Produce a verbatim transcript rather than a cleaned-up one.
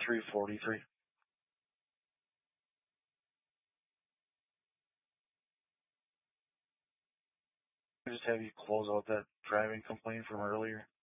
three forty-three. I just have you close out that driving complaint from earlier.